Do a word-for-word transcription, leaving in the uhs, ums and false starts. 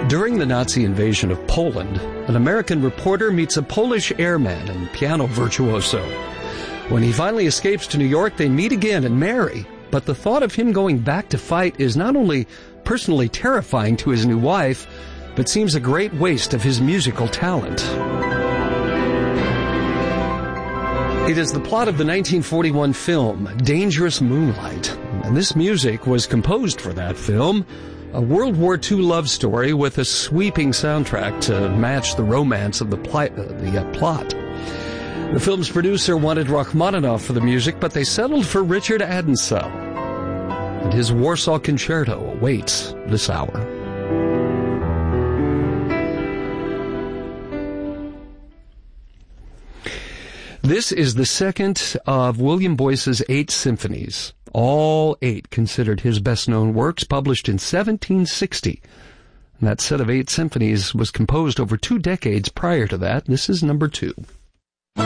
During the Nazi invasion of Poland, an American reporter meets a Polish airman and piano virtuoso. When he finally escapes to New York, they meet again and marry. But the thought of him going back to fight is not only personally terrifying to his new wife, but seems a great waste of his musical talent. It is the plot of the nineteen forty-one film Dangerous Moonlight, and this music was composed for that film, a World War Two love story with a sweeping soundtrack to match the romance of the, pli- uh, the uh, plot. The film's producer wanted Rachmaninoff for the music, but they settled for Richard Adensel, and his Warsaw Concerto awaits this hour. This is the second of William Boyce's eight symphonies, all eight considered his best-known works, published in seventeen sixty. And that set of eight symphonies was composed over two decades prior to that. This is number two.